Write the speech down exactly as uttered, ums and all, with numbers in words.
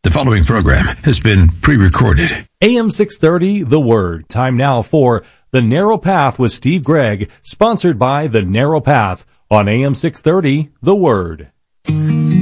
The following program has been pre-recorded. A M six thirty, The Word. Time now for The Narrow Path with Steve Gregg, sponsored by The Narrow Path on A M six thirty, The Word.